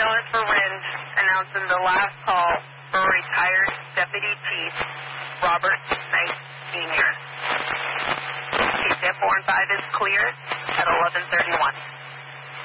Dylan for Rend, announcing the last call for retired Deputy Chief Robert Knight Sr. Case 4 and 5 is clear at 11:31.